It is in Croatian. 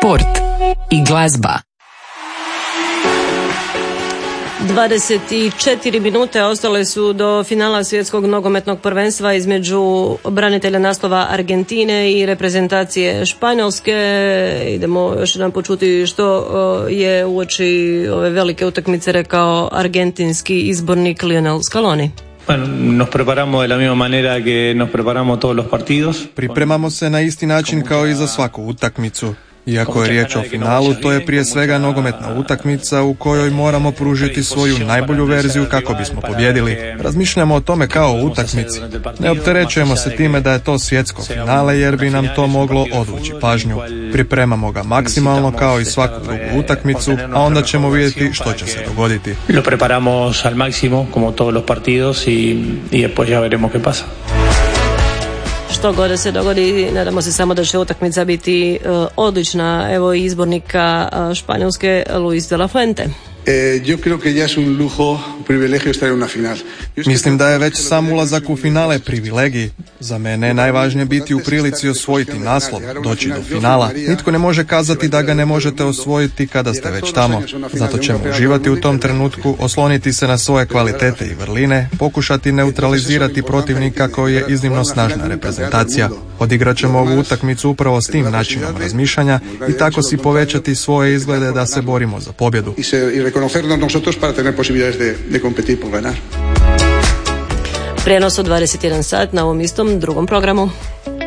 sport i glazba. 24 minute ostale su do finala svjetskog nogometnog prvenstva između branitelja naslova Argentine i reprezentacije Španjolske. Idemo još jedan počuti što je uoči ove velike utakmice rekao argentinski izbornik Lionel Scaloni. Bueno, nos preparamos de la misma manera que nos preparamos todos los partidos. Pripremamo se na isti način kao i za svaku utakmicu. Iako je riječ o finalu, to je prije svega nogometna utakmica u kojoj moramo pružiti svoju najbolju verziju kako bismo pobjedili. Razmišljamo o tome kao o utakmici. Ne opterećujemo se time da je to svjetsko finale jer bi nam to moglo odvući pažnju. Pripremamo ga maksimalno kao i svaku drugu utakmicu, a onda ćemo vidjeti što će se dogoditi. Lo preparamos al máximo como todos los partidos y después ya veremos qué pasa. Što god da se dogodi, nadamo se samo da će utakmica biti odlična. Evo i izbornika Španjolske Luis de la Fuente. Yo creo que ya es un lujo, un privilegio estar en una final. Mislim da je već sam ulazak u finale privilegij. Za mene je najvažnije biti u prilici osvojiti naslov, doći do finala. Nitko ne može kazati da ga ne možete osvojiti kada ste već tamo. Zato ćemo uživati u tom trenutku, osloniti se na svoje kvalitete i vrline, pokušati neutralizirati protivnika koji je iznimno snažna reprezentacija. Odigrat ćemo ovu utakmicu upravo s tim načinom razmišljanja i tako si povećati svoje izglede da se borimo za pobjedu. Reconocernos nosotros para tener posibilidades de competir por ganar. Prijenos od 21 sat na ovom istom drugom programu.